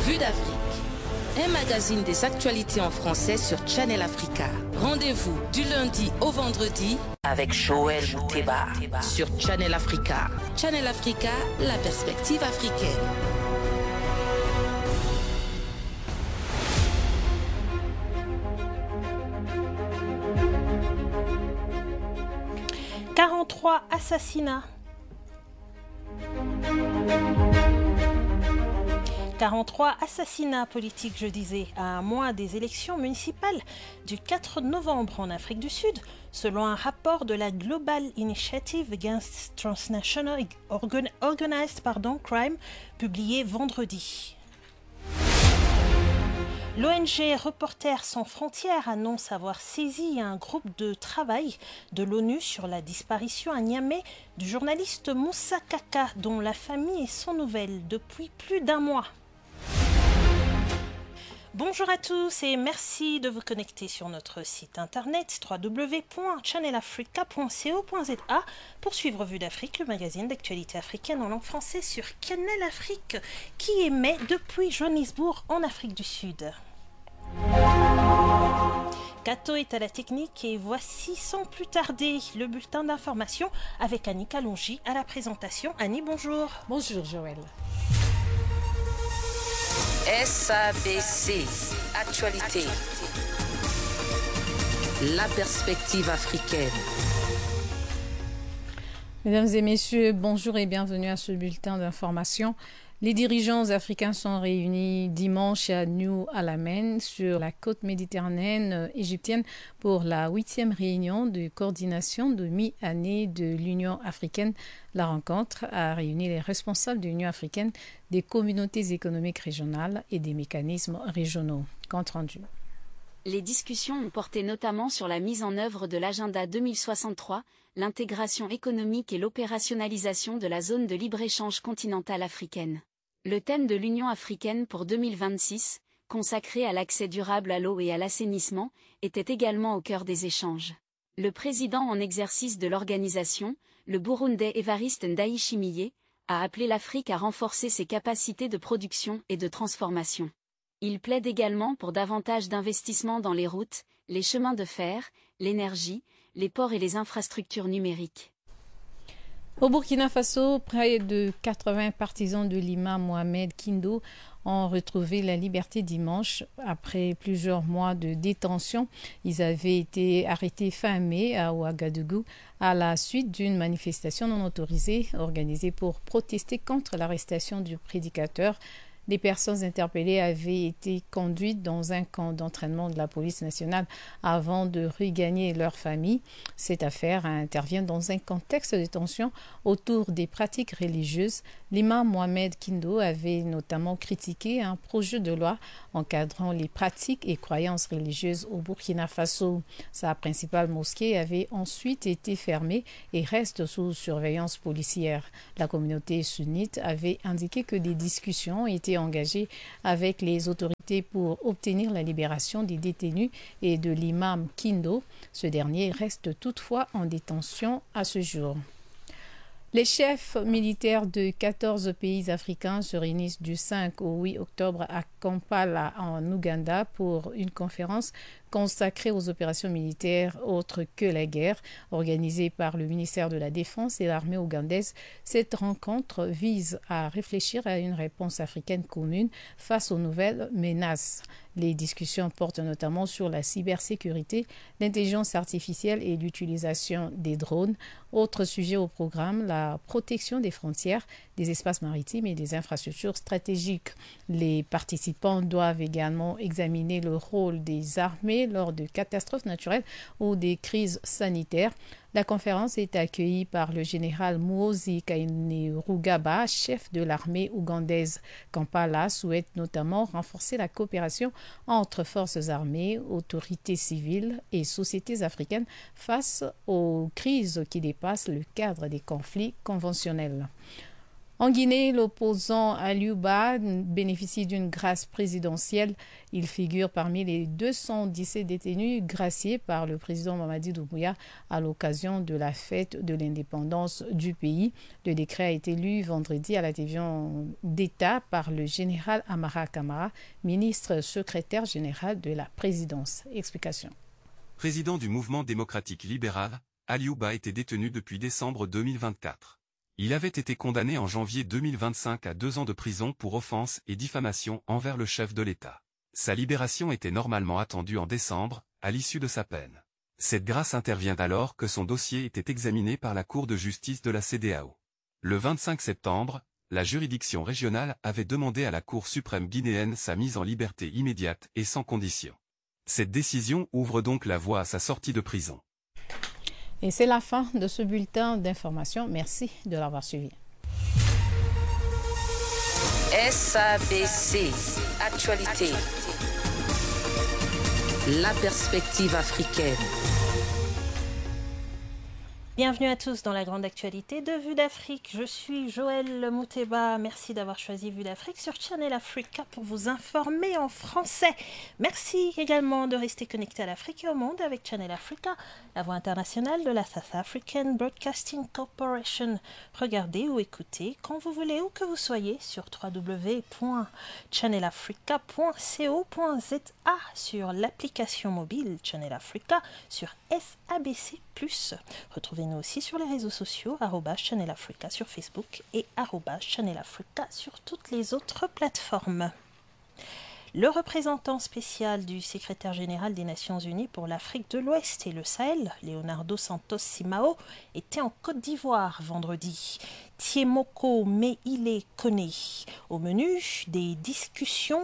Vue d'Afrique, un magazine des actualités en français sur Channel Africa. Rendez-vous du lundi au vendredi avec Joël Mouteba sur Channel Africa. Channel Africa, la perspective africaine. « 43 assassinats. 43 assassinats politiques, je disais, à un mois des élections municipales du 4 novembre en Afrique du Sud, selon un rapport de la Global Initiative Against Transnational Organized Crime, publié vendredi. L'ONG Reporters sans frontières annonce avoir saisi un groupe de travail de l'ONU sur la disparition à Niamey du journaliste Moussa Kaka, dont la famille est sans nouvelles depuis plus d'un mois. Bonjour à tous et merci de vous connecter sur notre site internet www.channelafrica.co.za pour suivre Vue d'Afrique, le magazine d'actualité africaine en langue française sur Channel Afrique qui émet depuis Johannesburg en Afrique du Sud. Kato est à la technique et voici sans plus tarder le bulletin d'information avec Annie Kalonji à la présentation. Annie, bonjour. Bonjour Joël. SABC, actualité. La perspective africaine. Mesdames et messieurs, bonjour et bienvenue à ce bulletin d'information. Les dirigeants africains sont réunis dimanche à New Alamein sur la côte méditerranéenne égyptienne pour la 8e réunion de coordination de mi-année de l'Union africaine. La rencontre a réuni les responsables de l'Union africaine, des communautés économiques régionales et des mécanismes régionaux. Compte rendu. Les discussions ont porté notamment sur la mise en œuvre de l'agenda 2063, l'intégration économique et l'opérationnalisation de la zone de libre-échange continentale africaine. Le thème de l'Union africaine pour 2026, consacré à l'accès durable à l'eau et à l'assainissement, était également au cœur des échanges. Le président en exercice de l'organisation, le Burundais Évariste Ndayishimiye, a appelé l'Afrique à renforcer ses capacités de production et de transformation. Il plaide également pour davantage d'investissements dans les routes, les chemins de fer, l'énergie, les ports et les infrastructures numériques. Au Burkina Faso, près de 80 partisans de l'imam Mohamed Kindo ont retrouvé la liberté dimanche après plusieurs mois de détention. Ils avaient été arrêtés fin mai à Ouagadougou à la suite d'une manifestation non autorisée organisée pour protester contre l'arrestation du prédicateur. Les personnes interpellées avaient été conduites dans un camp d'entraînement de la police nationale avant de regagner leur famille. Cette affaire intervient dans un contexte de tension autour des pratiques religieuses. L'imam Mohamed Kindo avait notamment critiqué un projet de loi encadrant les pratiques et croyances religieuses au Burkina Faso. Sa principale mosquée avait ensuite été fermée et reste sous surveillance policière. La communauté sunnite avait indiqué que des discussions étaient engagées avec les autorités pour obtenir la libération des détenus et de l'imam Kindo. Ce dernier reste toutefois en détention à ce jour. Les chefs militaires de 14 pays africains se réunissent du 5 au 8 octobre à Kampala, en Ouganda, pour une conférence consacrée aux opérations militaires autres que la guerre, organisée par le ministère de la Défense et l'armée ougandaise. Cette rencontre vise à réfléchir à une réponse africaine commune face aux nouvelles menaces. Les discussions portent notamment sur la cybersécurité, l'intelligence artificielle et l'utilisation des drones. Autre sujet au programme, la protection des frontières, des espaces maritimes et des infrastructures stratégiques. Les participants doivent également examiner le rôle des armées lors de catastrophes naturelles ou des crises sanitaires. La conférence est accueillie par le général Muhoozi Kainerugaba, chef de l'armée ougandaise. Kampala souhaite notamment renforcer la coopération entre forces armées, autorités civiles et sociétés africaines face aux crises qui dépassent le cadre des conflits conventionnels. En Guinée, l'opposant Aliou Ba bénéficie d'une grâce présidentielle. Il figure parmi les 217 détenus graciés par le président Mamadi Doumbouya à l'occasion de la fête de l'indépendance du pays. Le décret a été lu vendredi à la télévision d'État par le général Amara Kamara, ministre secrétaire général de la présidence. Explication. Président du mouvement démocratique libéral, Aliou Ba était détenu depuis décembre 2024. Il avait été condamné en janvier 2025 à 2 ans de prison pour offense et diffamation envers le chef de l'État. Sa libération était normalement attendue en décembre, à l'issue de sa peine. Cette grâce intervient alors que son dossier était examiné par la Cour de justice de la CEDEAO. Le 25 septembre, la juridiction régionale avait demandé à la Cour suprême guinéenne sa mise en liberté immédiate et sans condition. Cette décision ouvre donc la voie à sa sortie de prison. Et c'est la fin de ce bulletin d'information. Merci de l'avoir suivi. SABC, actualité. La perspective africaine. Bienvenue à tous dans la grande actualité de Vue d'Afrique. Je suis Joël Mouteba. Merci d'avoir choisi Vue d'Afrique sur Channel Africa pour vous informer en français. Merci également de rester connecté à l'Afrique et au monde avec Channel Africa, la voix internationale de la South African Broadcasting Corporation. Regardez ou écoutez quand vous voulez, où que vous soyez, sur www.channelafrica.co.za, sur l'application mobile Channel Africa, sur SABC+. Retrouvez-nous aussi sur les réseaux sociaux, @Channel Africa sur Facebook et @Channel Africa sur toutes les autres plateformes. Le représentant spécial du secrétaire général des Nations Unies pour l'Afrique de l'Ouest et le Sahel, Leonardo Santos Simao, était en Côte d'Ivoire vendredi. Tiemoko Meile Kone. Au menu des discussions,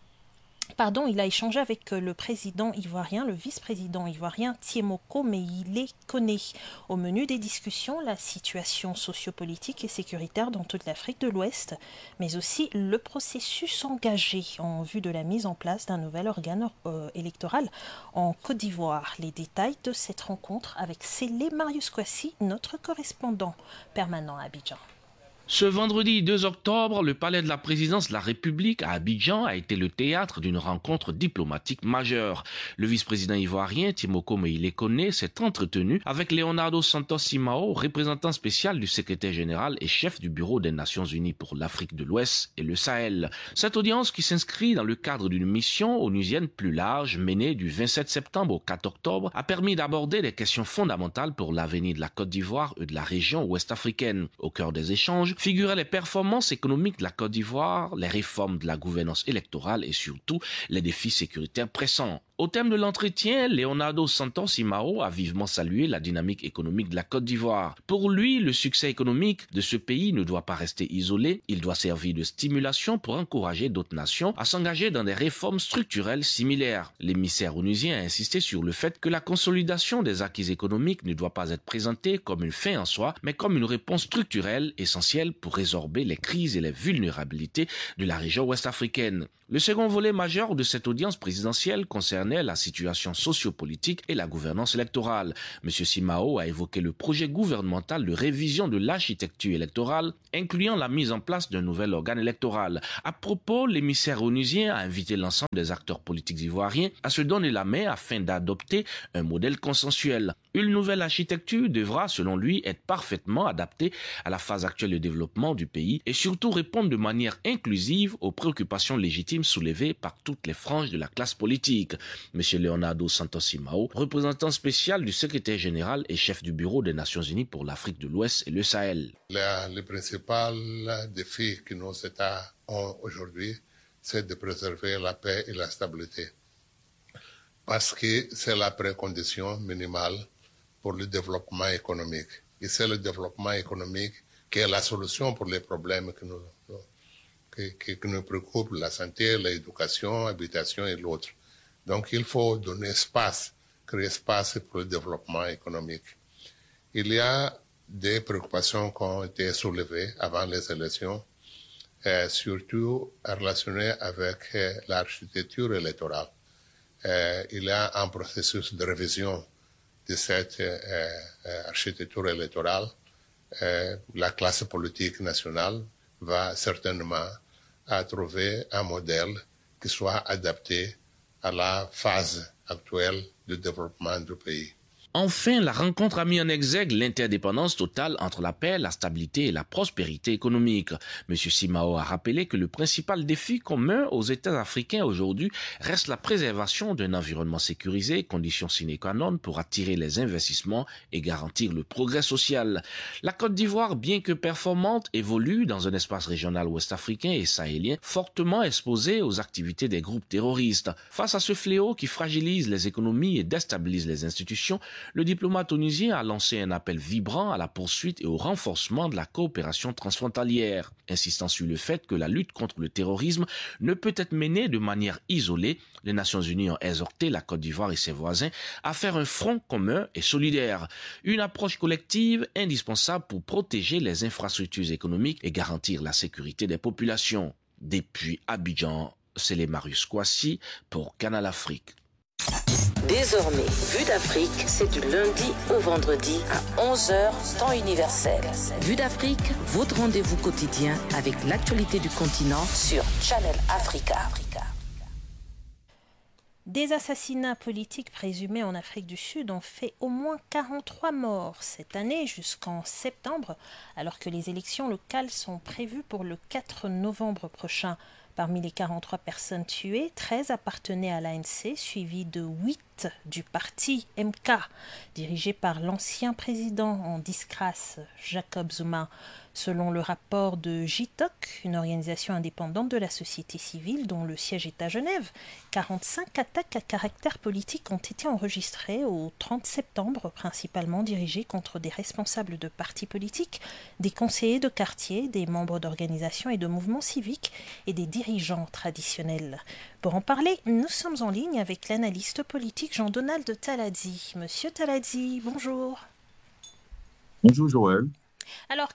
il a échangé avec le président ivoirien, le vice-président ivoirien Tiemoko Meile Kone. Au menu des discussions, la situation sociopolitique et sécuritaire dans toute l'Afrique de l'Ouest, mais aussi le processus engagé en vue de la mise en place d'un nouvel organe électoral en Côte d'Ivoire. Les détails de cette rencontre avec Célé Marius Kwasi, notre correspondant permanent à Abidjan. Ce vendredi 2 octobre, le palais de la présidence de la République à Abidjan a été le théâtre d'une rencontre diplomatique majeure. Le vice-président ivoirien Tiemoko Meile Kone s'est entretenu avec Leonardo Santos Simao, représentant spécial du secrétaire général et chef du bureau des Nations Unies pour l'Afrique de l'Ouest et le Sahel. Cette audience, qui s'inscrit dans le cadre d'une mission onusienne plus large menée du 27 septembre au 4 octobre, a permis d'aborder des questions fondamentales pour l'avenir de la Côte d'Ivoire et de la région ouest-africaine. Au cœur des échanges figuraient les performances économiques de la Côte d'Ivoire, les réformes de la gouvernance électorale et surtout les défis sécuritaires pressants. Au thème de l'entretien, Leonardo Santos Simao a vivement salué la dynamique économique de la Côte d'Ivoire. Pour lui, le succès économique de ce pays ne doit pas rester isolé, il doit servir de stimulation pour encourager d'autres nations à s'engager dans des réformes structurelles similaires. L'émissaire onusien a insisté sur le fait que la consolidation des acquis économiques ne doit pas être présentée comme une fin en soi, mais comme une réponse structurelle essentielle pour résorber les crises et les vulnérabilités de la région ouest-africaine. Le second volet majeur de cette audience présidentielle concernait la situation sociopolitique et la gouvernance électorale. M. Simao a évoqué le projet gouvernemental de révision de l'architecture électorale, incluant la mise en place d'un nouvel organe électoral. À propos, l'émissaire onusien a invité l'ensemble des acteurs politiques ivoiriens à se donner la main afin d'adopter un modèle consensuel. Une nouvelle architecture devra, selon lui, être parfaitement adaptée à la phase actuelle de développement du pays et surtout répondre de manière inclusive aux préoccupations légitimes soulevées par toutes les franges de la classe politique. M. Leonardo Santos Simao, représentant spécial du secrétaire général et chef du bureau des Nations Unies pour l'Afrique de l'Ouest et le Sahel. Le principal défi que nos États ont aujourd'hui, c'est de préserver la paix et la stabilité. Parce que c'est la précondition minimale pour le développement économique. Et c'est le développement économique qui est la solution pour les problèmes qui nous préoccupent, la santé, l'éducation, l'habitation et l'autre. Donc il faut donner espace, créer espace pour le développement économique. Il y a des préoccupations qui ont été soulevées avant les élections, surtout relationnées avec l'architecture électorale. Il y a un processus de révision de cette architecture électorale. La classe politique nationale va certainement à trouver un modèle qui soit adapté à la phase actuelle de développement du pays. Enfin, la rencontre a mis en exergue l'interdépendance totale entre la paix, la stabilité et la prospérité économique. M. Simao a rappelé que le principal défi commun aux États africains aujourd'hui reste la préservation d'un environnement sécurisé, condition sine qua non pour attirer les investissements et garantir le progrès social. La Côte d'Ivoire, bien que performante, évolue dans un espace régional ouest-africain et sahélien fortement exposé aux activités des groupes terroristes. Face à ce fléau qui fragilise les économies et déstabilise les institutions, le diplomate onusien a lancé un appel vibrant à la poursuite et au renforcement de la coopération transfrontalière, insistant sur le fait que la lutte contre le terrorisme ne peut être menée de manière isolée. Les Nations Unies ont exhorté la Côte d'Ivoire et ses voisins à faire un front commun et solidaire, une approche collective indispensable pour protéger les infrastructures économiques et garantir la sécurité des populations. Depuis Abidjan, c'est les Marius Kouassi pour Canal Afrique. Désormais, Vue d'Afrique, c'est du lundi au vendredi à 11h, temps universel. Vue d'Afrique, votre rendez-vous quotidien avec l'actualité du continent sur Channel Africa. Des assassinats politiques présumés en Afrique du Sud ont fait au moins 43 morts cette année jusqu'en septembre, alors que les élections locales sont prévues pour le 4 novembre prochain. Parmi les 43 personnes tuées, 13 appartenaient à l'ANC, suivi de 8 du parti MK, dirigé par l'ancien président en disgrâce, Jacob Zuma. Selon le rapport de JITOC, une organisation indépendante de la société civile dont le siège est à Genève, 45 attaques à caractère politique ont été enregistrées au 30 septembre, principalement dirigées contre des responsables de partis politiques, des conseillers de quartier, des membres d'organisations et de mouvements civiques et des dirigeants traditionnels. Pour en parler, nous sommes en ligne avec l'analyste politique Jean-Donald Taladi. Monsieur Taladi, bonjour. Bonjour Joël. Alors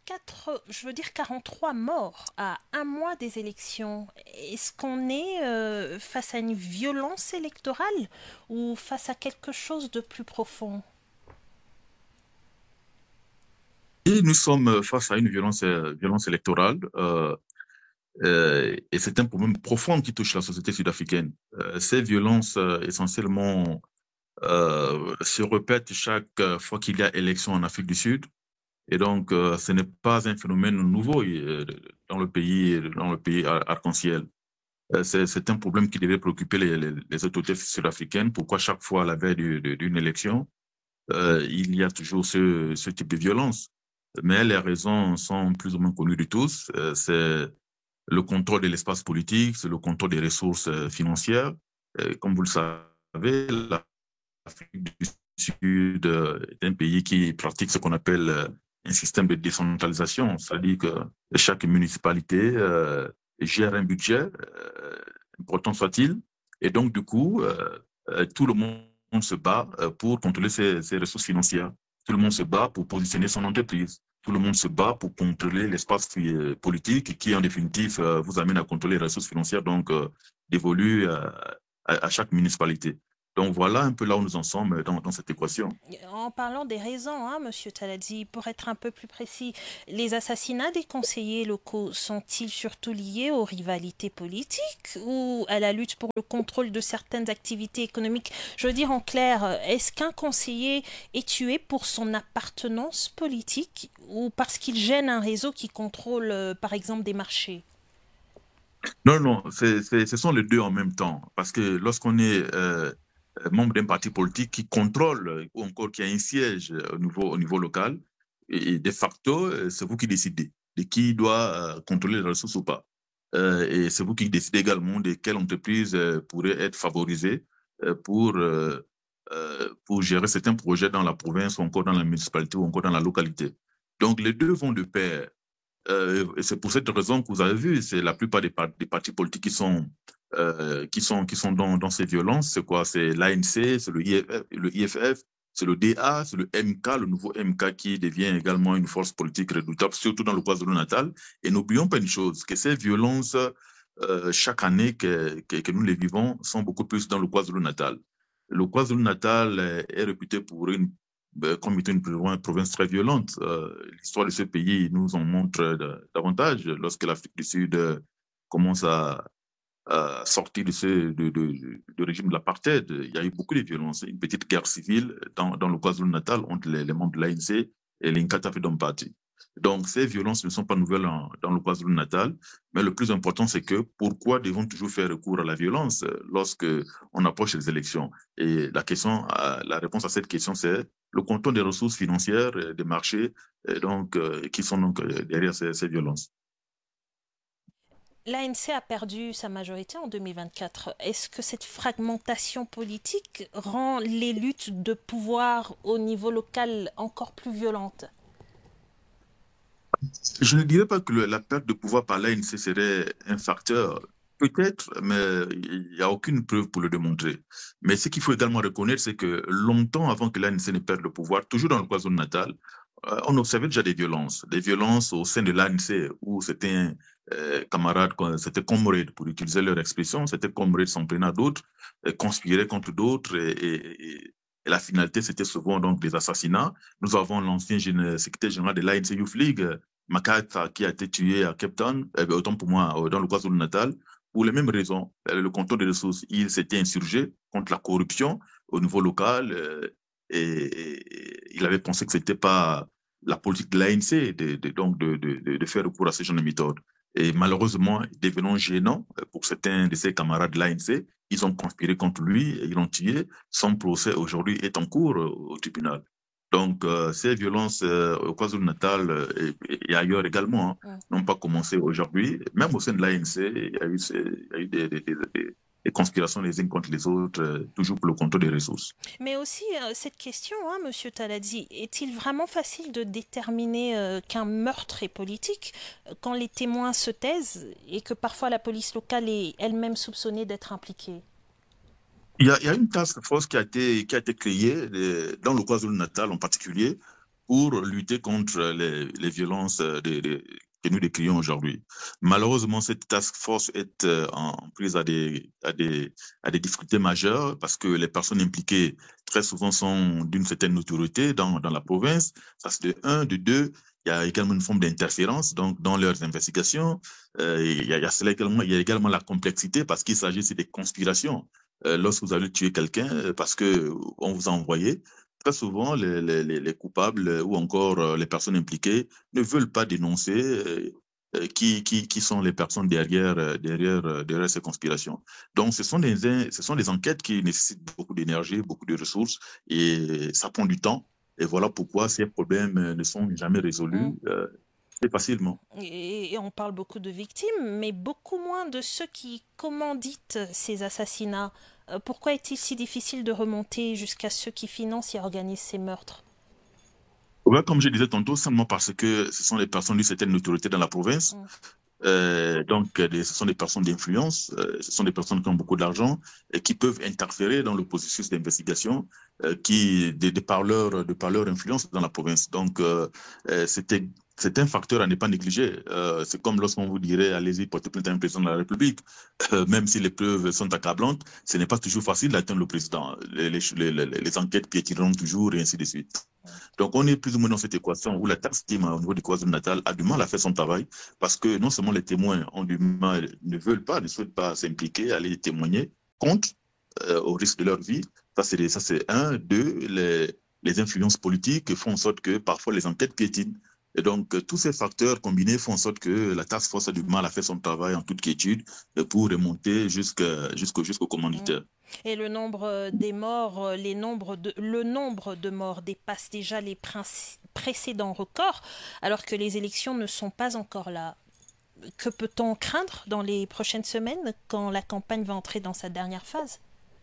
43 morts à un mois des élections. Est-ce qu'on est face à une violence électorale ou face à quelque chose de plus profond? Et nous sommes face à une violence électorale et c'est un problème profond qui touche la société sud-africaine. Ces violences essentiellement se répètent chaque fois qu'il y a élection en Afrique du Sud. Et donc, ce n'est pas un phénomène nouveau dans le pays arc-en-ciel. C'est un problème qui devait préoccuper les autorités sud-africaines. Pourquoi chaque fois, à la veille d'une élection, il y a toujours ce type de violence? Mais les raisons sont plus ou moins connues de tous. C'est le contrôle de l'espace politique, c'est le contrôle des ressources financières. Comme vous le savez, l'Afrique du Sud est un pays qui pratique ce qu'on appelle un système de décentralisation, c'est-à-dire que chaque municipalité gère un budget, important soit-il, et donc du coup, tout le monde se bat pour contrôler ses ressources financières. Tout le monde se bat pour positionner son entreprise. Tout le monde se bat pour contrôler l'espace politique qui, en définitive, vous amène à contrôler les ressources financières donc dévolues à chaque municipalité. Donc voilà un peu là où nous en sommes dans cette équation. En parlant des raisons, Monsieur Taladi, pour être un peu plus précis, les assassinats des conseillers locaux sont-ils surtout liés aux rivalités politiques ou à la lutte pour le contrôle de certaines activités économiques? Je veux dire en clair, est-ce qu'un conseiller est tué pour son appartenance politique ou parce qu'il gêne un réseau qui contrôle, par exemple, des marchés? Non, ce sont les deux en même temps. Parce que lorsqu'on est membre d'un parti politique qui contrôle ou encore qui a un siège au niveau local, et de facto, c'est vous qui décidez de qui doit contrôler les ressources ou pas. Et c'est vous qui décidez également de quelle entreprise pourrait être favorisée pour gérer certains projets dans la province ou encore dans la municipalité ou encore dans la localité. Donc les deux vont de pair. C'est pour cette raison que vous avez vu, c'est la plupart des partis politiques qui sont dans ces violences. C'est quoi? C'est l'ANC, c'est le IFF, c'est le DA, c'est le MK, le nouveau MK qui devient également une force politique redoutable, surtout dans le KwaZulu-Natal. Et n'oublions pas une chose, que ces violences, chaque année que nous les vivons, sont beaucoup plus dans le KwaZulu-Natal. Le KwaZulu-Natal est réputé pour une comme étant une province très violente. L'histoire de ce pays nous en montre davantage. Lorsque l'Afrique du Sud commence à sortir de régime de l'apartheid, il y a eu beaucoup de violences. Une petite guerre civile dans le KwaZulu-Natal entre les membres de l'ANC et l'Inkatha Freedom Party. Donc, ces violences ne sont pas nouvelles dans le KwaZulu-Natal, mais le plus important, c'est que pourquoi devons toujours faire recours à la violence lorsque on approche des élections? Et la réponse à cette question, c'est le contrôle des ressources financières, des marchés, qui sont donc derrière ces violences. L'ANC a perdu sa majorité en 2024. Est-ce que cette fragmentation politique rend les luttes de pouvoir au niveau local encore plus violentes? Je ne dirais pas que la perte de pouvoir par l'ANC serait un facteur. Peut-être, mais il n'y a aucune preuve pour le démontrer. Mais ce qu'il faut également reconnaître, c'est que longtemps avant que l'ANC ne perde le pouvoir, toujours dans le KwaZulu-Natal, on observait déjà des violences au sein de l'ANC où c'était camarades, c'était comrades, pour utiliser leur expression, c'était comrades s'en prenaient à d'autres, conspiraient contre d'autres et la finalité, c'était souvent donc des assassinats. Nous avons l'ancien secrétaire général de l'ANC Youth League, Makata, qui a été tué à Cape Town, autant pour moi, dans le KwaZulu-Natal, pour les mêmes raisons. Le contrôle des ressources, il s'était insurgé contre la corruption au niveau local et il avait pensé que ce n'était pas la politique de l'ANC de faire recours à ce genre de méthodes. Et malheureusement, devenant gênant pour certains de ses camarades de l'ANC, ils ont conspiré contre lui, ils l'ont tué. Son procès aujourd'hui est en cours au tribunal. Donc, ces violences au KwaZulu-Natal et ailleurs également n'ont pas commencé aujourd'hui. Même au sein de l'ANC, il y a eu des conspirations les unes contre les autres, toujours pour le contrôle des ressources. Mais aussi, cette question, Monsieur Taladzi, est-il vraiment facile de déterminer qu'un meurtre est politique quand les témoins se taisent et que parfois la police locale est elle-même soupçonnée d'être impliquée? Il y a une task force qui a été créée dans le KwaZulu-Natal en particulier pour lutter contre les violences que nous décrions aujourd'hui. Malheureusement, cette task force est en prise à des difficultés majeures parce que les personnes impliquées très souvent sont d'une certaine notoriété dans la province. Ça, c'est de un. De deux, il y a également une forme d'interférence dans leurs investigations. Il y a également la complexité parce qu'il s'agit des conspirations. Lorsque vous allez tuer quelqu'un parce qu'on vous a envoyé, très souvent, les coupables ou encore les personnes impliquées ne veulent pas dénoncer qui sont les personnes derrière ces conspirations. Donc, ce sont des enquêtes qui nécessitent beaucoup d'énergie, beaucoup de ressources et ça prend du temps. Et voilà pourquoi ces problèmes ne sont jamais résolus. Très facilement. Et on parle beaucoup de victimes, mais beaucoup moins de ceux qui commanditent ces assassinats. Pourquoi est-il si difficile de remonter jusqu'à ceux qui financent et organisent ces meurtres? Comme je disais tantôt, simplement parce que ce sont les personnes d'une certaine notoriété dans la province. Ce sont des personnes d'influence, ce sont des personnes qui ont beaucoup d'argent et qui peuvent interférer dans le processus d'investigation de par leur influence dans la province. Donc, c'est un facteur à ne pas négliger. C'est comme lorsqu'on vous dirait, allez-y, portez plainte à un président de la République. Même si les preuves sont accablantes, ce n'est pas toujours facile d'atteindre le président. Les enquêtes piétineront toujours et ainsi de suite. Donc, on est plus ou moins dans cette équation où la task team au niveau du KwaZulu-Natal a du mal à faire son travail parce que non seulement les témoins ont du mal, ne souhaitent pas s'impliquer, aller témoigner contre, au risque de leur vie. Ça, c'est un. Deux, les influences politiques font en sorte que parfois les enquêtes piétinent. Et donc, tous ces facteurs combinés font en sorte que la task force a du mal à faire son travail en toute quiétude pour remonter jusqu'au commanditaire. Et le nombre des morts, le nombre de morts dépasse déjà les précédents records, alors que les élections ne sont pas encore là. Que peut-on craindre dans les prochaines semaines quand la campagne va entrer dans sa dernière phase?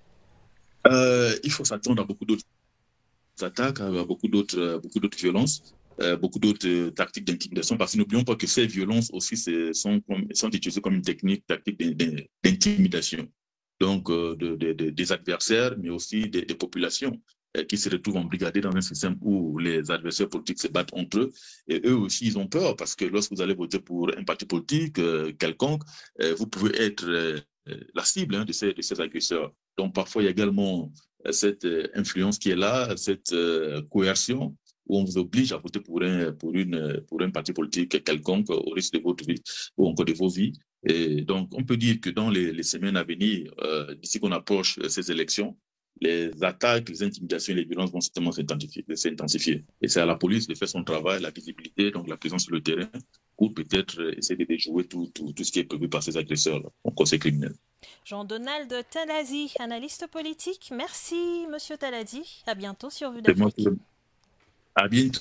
Il faut s'attendre à beaucoup d'autres attaques, à beaucoup d'autres violences. Beaucoup d'autres tactiques d'intimidation, parce que n'oublions pas que ces violences aussi sont utilisées comme une tactique d'intimidation. Donc, des adversaires, mais aussi des populations qui se retrouvent embrigadées dans un système où les adversaires politiques se battent entre eux. Et eux aussi, ils ont peur, parce que lorsque vous allez voter pour un parti politique quelconque, vous pouvez être la cible de ces agresseurs. Donc, parfois, il y a également cette influence qui est là, cette coercion, où on vous oblige à voter pour un parti politique quelconque au risque de votre vie ou encore de vos vies. Et donc, on peut dire que dans les semaines à venir, d'ici qu'on approche ces élections, les attaques, les intimidations et les violences vont certainement s'intensifier. Et c'est à la police de faire son travail, la visibilité, donc la présence sur le terrain, pour peut-être essayer de déjouer tout ce qui est prévu par ces agresseurs en conseil criminel. Jean-Donald Taladi, analyste politique. Merci, Monsieur Taladi. À bientôt sur Vue d'Afrique. À bientôt.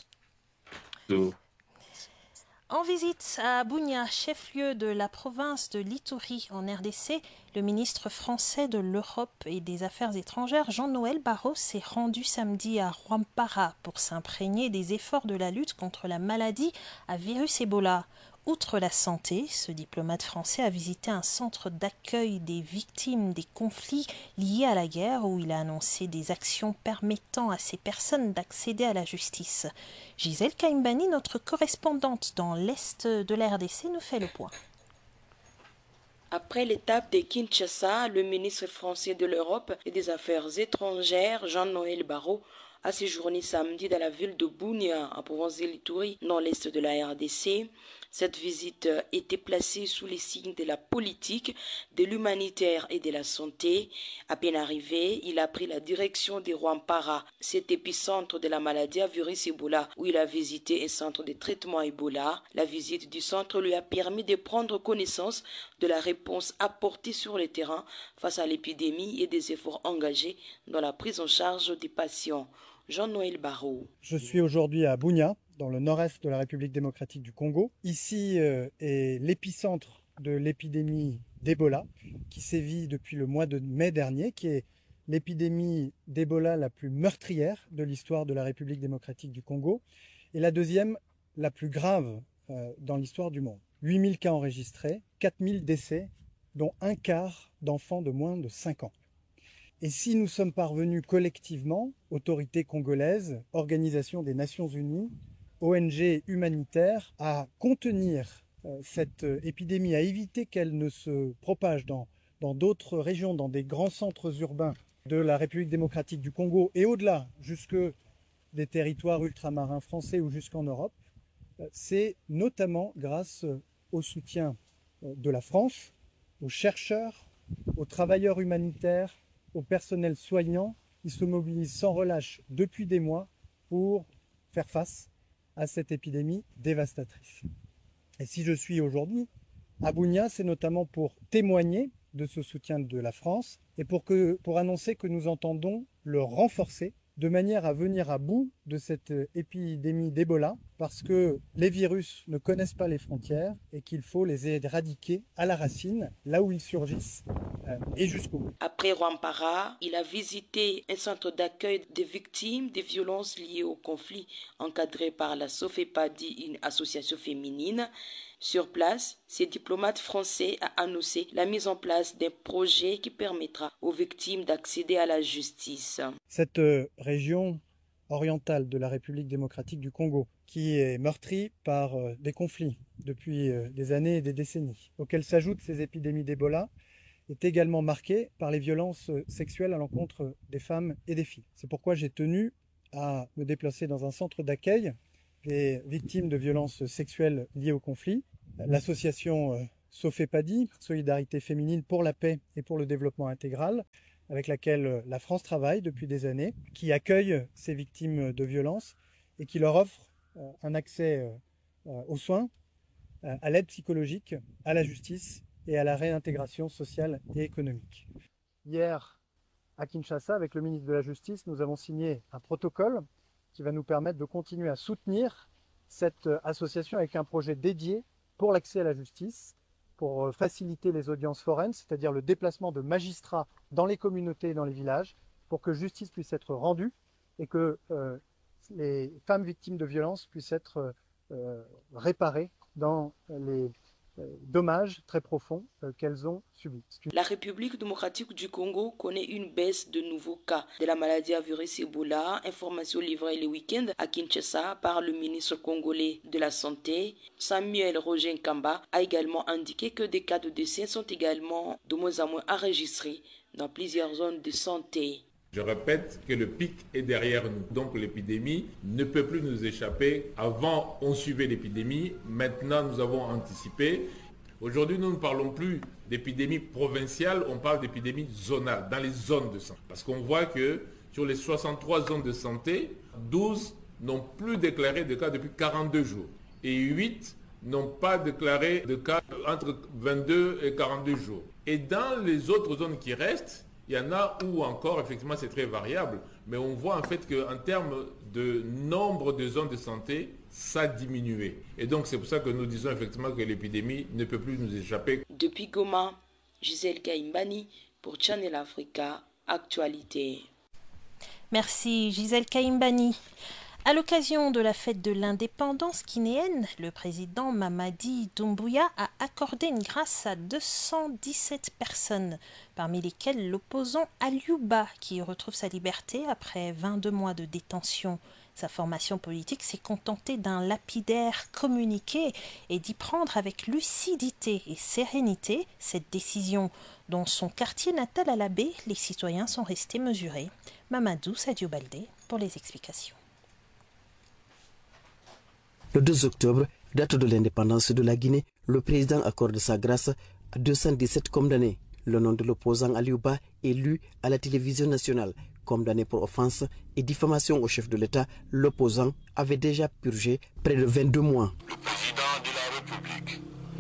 En visite à Bunia, chef-lieu de la province de l'Ituri en RDC, le ministre français de l'Europe et des Affaires étrangères, Jean-Noël Barrot, s'est rendu samedi à Rwampara pour s'imprégner des efforts de la lutte contre la maladie à virus Ebola. Outre la santé, ce diplomate français a visité un centre d'accueil des victimes des conflits liés à la guerre où il a annoncé des actions permettant à ces personnes d'accéder à la justice. Gisèle Kaimbani, notre correspondante dans l'Est de la RDC, nous fait le point. Après l'étape de Kinshasa, le ministre français de l'Europe et des Affaires étrangères, Jean-Noël Barrot, a séjourné samedi dans la ville de Bunia, en province de l'Ituri, dans l'est de la RDC. Cette visite était placée sous les signes de la politique, de l'humanitaire et de la santé. À peine arrivé, il a pris la direction de Rwampara, cet épicentre de la maladie à virus Ebola, où il a visité un centre de traitement Ebola. La visite du centre lui a permis de prendre connaissance de la réponse apportée sur le terrain face à l'épidémie et des efforts engagés dans la prise en charge des patients. Jean-Noël Barrot. Je suis aujourd'hui à Bunia, dans le nord-est de la République démocratique du Congo. Ici est l'épicentre de l'épidémie d'Ebola qui sévit depuis le mois de mai dernier, qui est l'épidémie d'Ebola la plus meurtrière de l'histoire de la République démocratique du Congo et la deuxième la plus grave dans l'histoire du monde. 8000 cas enregistrés, 4000 décès, dont un quart d'enfants de moins de 5 ans. Et si nous sommes parvenus collectivement, autorités congolaises, Organisation des Nations Unies, ONG humanitaires, à contenir cette épidémie, à éviter qu'elle ne se propage dans d'autres régions, dans des grands centres urbains de la République démocratique du Congo et au-delà, jusque des territoires ultramarins français ou jusqu'en Europe, c'est notamment grâce au soutien de la France, aux chercheurs, aux travailleurs humanitaires, au personnel soignant qui se mobilise sans relâche depuis des mois pour faire face à cette épidémie dévastatrice. Et si je suis aujourd'hui à Bunia, c'est notamment pour témoigner de ce soutien de la France et pour annoncer que nous entendons le renforcer de manière à venir à bout de cette épidémie d'Ebola parce que les virus ne connaissent pas les frontières et qu'il faut les éradiquer à la racine, là où ils surgissent et jusqu'au bout. Après Rwampara, il a visité un centre d'accueil des victimes des violences liées au conflit encadré par la Sofepadi, une association féminine. Sur place, ce diplomate français a annoncé la mise en place d'un projet qui permettra aux victimes d'accéder à la justice. Cette région orientale de la République démocratique du Congo, qui est meurtrie par des conflits depuis des années et des décennies, auxquels s'ajoutent ces épidémies d'Ebola, est également marquée par les violences sexuelles à l'encontre des femmes et des filles. C'est pourquoi j'ai tenu à me déplacer dans un centre d'accueil des victimes de violences sexuelles liées au conflit. L'association Sofepadi, Solidarité féminine pour la paix et pour le développement intégral, avec laquelle la France travaille depuis des années, qui accueille ces victimes de violences et qui leur offre un accès aux soins, à l'aide psychologique, à la justice et à la réintégration sociale et économique. Hier, à Kinshasa, avec le ministre de la Justice, nous avons signé un protocole qui va nous permettre de continuer à soutenir cette association avec un projet dédié pour l'accès à la justice, pour faciliter les audiences foraines, c'est-à-dire le déplacement de magistrats dans les communautés et dans les villages, pour que justice puisse être rendue et que les femmes victimes de violences puissent être réparées dans les dommages très profonds qu'elles ont subis. La République démocratique du Congo connaît une baisse de nouveaux cas de la maladie à virus Ebola, information livrée le week-end à Kinshasa par le ministre congolais de la Santé. Samuel Roger Nkamba a également indiqué que des cas de décès sont également de moins en moins enregistrés dans plusieurs zones de santé. Je répète que le pic est derrière nous. Donc l'épidémie ne peut plus nous échapper. Avant, on suivait l'épidémie. Maintenant, nous avons anticipé. Aujourd'hui, nous ne parlons plus d'épidémie provinciale, on parle d'épidémie zonale, dans les zones de santé. Parce qu'on voit que sur les 63 zones de santé, 12 n'ont plus déclaré de cas depuis 42 jours. Et 8 n'ont pas déclaré de cas entre 22 et 42 jours. Et dans les autres zones qui restent, il y en a où encore, effectivement, c'est très variable. Mais on voit en fait qu'en termes de nombre de zones de santé, ça a diminué. Et donc c'est pour ça que nous disons effectivement que l'épidémie ne peut plus nous échapper. Depuis Goma, Gisèle Kaimbani pour Channel Africa, Actualité. Merci Gisèle Kaimbani. À l'occasion de la fête de l'indépendance guinéenne, le président Mamadi Doumbouya a accordé une grâce à 217 personnes, parmi lesquelles l'opposant Aliou Ba, qui retrouve sa liberté après 22 mois de détention. Sa formation politique s'est contentée d'un lapidaire communiqué et d'y prendre avec lucidité et sérénité cette décision. Dans son quartier natal à la baie, les citoyens sont restés mesurés. Mamadou Sadio Baldé pour les explications. Le 2 octobre, date de l'indépendance de la Guinée, le président accorde sa grâce à 217 condamnés. Le nom de l'opposant Aliou Ba est lu à la télévision nationale. Condamné pour offense et diffamation au chef de l'État, l'opposant avait déjà purgé près de 22 mois. Le président de la République,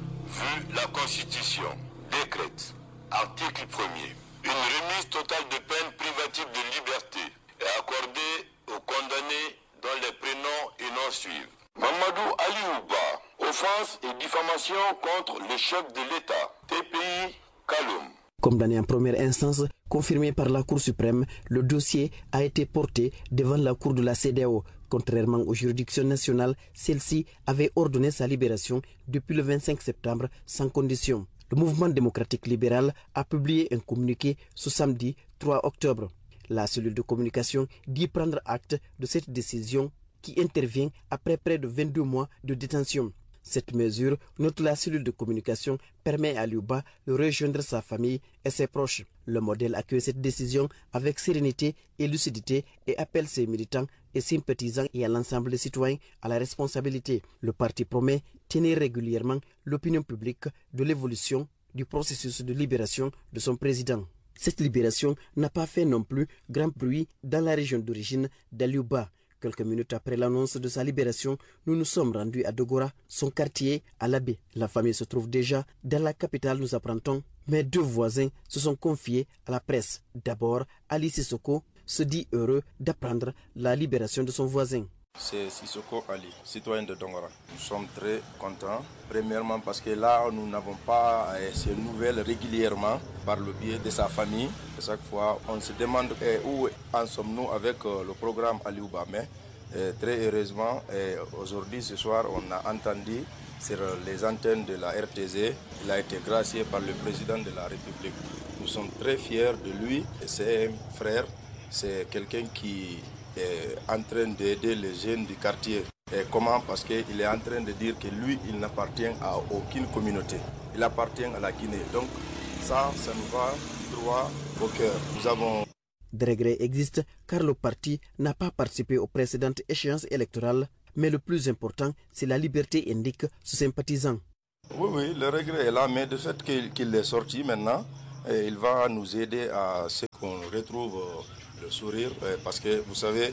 vu la Constitution, décrète, article 1er, une remise totale de peine privative de liberté est accordée aux condamnés dont les prénoms et noms suivent. Mamadou Aliou Ba, offense et diffamation contre le chef de l'État, TPI Kaloum. Condamné en première instance, confirmé par la Cour suprême, le dossier a été porté devant la Cour de la CEDEAO. Contrairement aux juridictions nationales, celle-ci avait ordonné sa libération depuis le 25 septembre sans condition. Le mouvement démocratique libéral a publié un communiqué ce samedi 3 octobre. La cellule de communication dit prendre acte de cette décision qui intervient après près de 22 mois de détention. Cette mesure, note la cellule de communication, permet à Aliou Ba de rejoindre sa famille et ses proches. Le modèle accueille cette décision avec sérénité et lucidité et appelle ses militants et sympathisants et à l'ensemble des citoyens à la responsabilité. Le parti promet tenir régulièrement l'opinion publique de l'évolution du processus de libération de son président. Cette libération n'a pas fait non plus grand bruit dans la région d'origine d'Aliou Ba. Quelques minutes après l'annonce de sa libération, nous nous sommes rendus à Dogora, son quartier à la baie. La famille se trouve déjà dans la capitale, nous apprendons. Mais deux voisins se sont confiés à la presse. D'abord, Ali Sissoko se dit heureux d'apprendre la libération de son voisin. C'est Sissoko Ali, citoyen de Dongora. Nous sommes très contents. Premièrement parce que là, nous n'avons pas ces nouvelles régulièrement par le biais de sa famille. Chaque fois, on se demande où en sommes-nous avec le programme Aliou Ba. Mais très heureusement, aujourd'hui, ce soir, on a entendu sur les antennes de la RTZ. Il a été gracié par le président de la République. Nous sommes très fiers de lui. C'est un frère, c'est quelqu'un qui est en train d'aider les jeunes du quartier. Et comment? Parce qu'il est en train de dire que lui, il n'appartient à aucune communauté. Il appartient à la Guinée. Donc ça nous va droit au cœur. Nous avons... Des regrets existent car le parti n'a pas participé aux précédentes échéances électorales. Mais le plus important, c'est la liberté, indique ce sympathisant. Oui, le regret est là, mais de fait qu'il est sorti maintenant, il va nous aider à ce qu'on retrouve le sourire, parce que vous savez,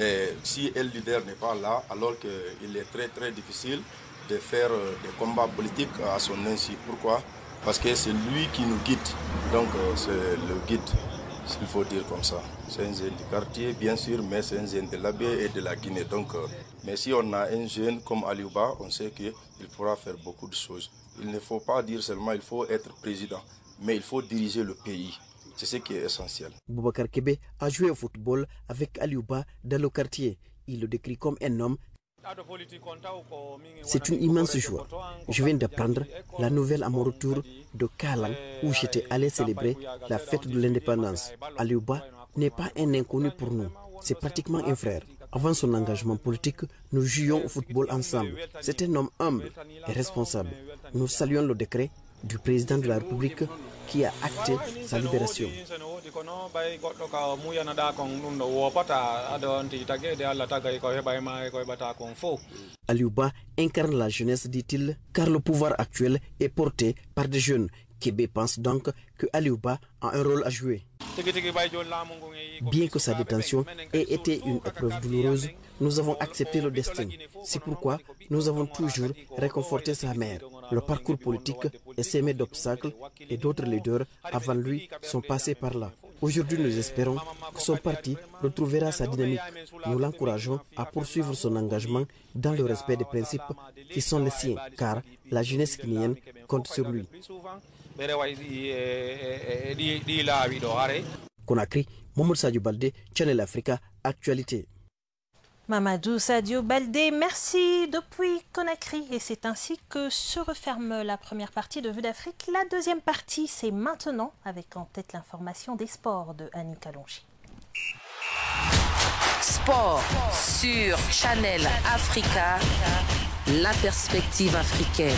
si un leader n'est pas là, alors qu'il est très très difficile de faire des combats politiques à son insu. Pourquoi? Parce que c'est lui qui nous guide, donc c'est le guide, s'il faut dire comme ça. C'est un jeune du quartier, bien sûr, mais c'est un jeune de la baie et de la Guinée. Donc, mais si on a un jeune comme Aliou Ba, on sait qu'il pourra faire beaucoup de choses. Il ne faut pas dire seulement qu'il faut être président, mais il faut diriger le pays. C'est ce qui est essentiel. Boubacar Kébé a joué au football avec Aliou Ba dans le quartier. Il le décrit comme un homme. C'est une immense joie. Je viens d'apprendre la nouvelle à mon retour de Kalang où j'étais allé célébrer la fête de l'indépendance. Aliou Ba n'est pas un inconnu pour nous. C'est pratiquement un frère. Avant son engagement politique, nous jouions au football ensemble. C'est un homme humble et responsable. Nous saluons le décret du président de la République qui a acté sa libération. Aliouba incarne la jeunesse, dit-il, car le pouvoir actuel est porté par des jeunes. Kébé pense donc que Aliouba a un rôle à jouer. Bien que sa détention ait été une épreuve douloureuse, nous avons accepté le destin. C'est pourquoi nous avons toujours réconforté sa mère. Le parcours politique est semé d'obstacles et d'autres leaders avant lui sont passés par là. Aujourd'hui, nous espérons que son parti retrouvera sa dynamique. Nous l'encourageons à poursuivre son engagement dans le respect des principes qui sont les siens, car la jeunesse guinéenne compte sur lui. Conakry, Mamadou Sadio Baldé, Channel Africa, Actualité. Mamadou Sadio Baldé, merci depuis Conakry. Et c'est ainsi que se referme la première partie de Vue d'Afrique. La deuxième partie, c'est maintenant, avec en tête l'information des sports de Annie Kalonji. Sport sur Channel Africa, la perspective africaine.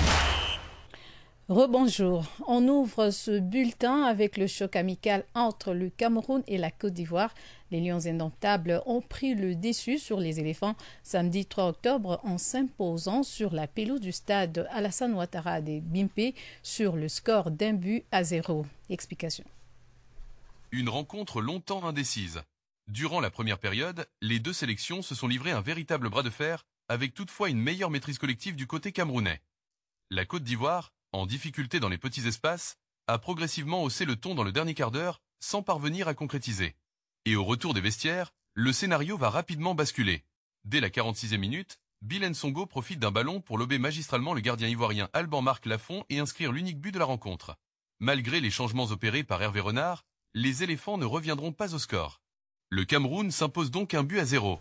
Rebonjour. On ouvre ce bulletin avec le choc amical entre le Cameroun et la Côte d'Ivoire. Les Lions indomptables ont pris le dessus sur les éléphants samedi 3 octobre en s'imposant sur la pelouse du stade Alassane Ouattara de Bimpe sur le score d'1-0. Explication. Une rencontre longtemps indécise. Durant la première période, les deux sélections se sont livrées un véritable bras de fer, avec toutefois une meilleure maîtrise collective du côté camerounais. La Côte d'Ivoire, en difficulté dans les petits espaces, a progressivement haussé le ton dans le dernier quart d'heure sans parvenir à concrétiser. Et au retour des vestiaires, le scénario va rapidement basculer. Dès la 46e minute, Bill Nsongo profite d'un ballon pour lober magistralement le gardien ivoirien Alban Marc Lafont et inscrire l'unique but de la rencontre. Malgré les changements opérés par Hervé Renard, les éléphants ne reviendront pas au score. Le Cameroun s'impose donc 1-0.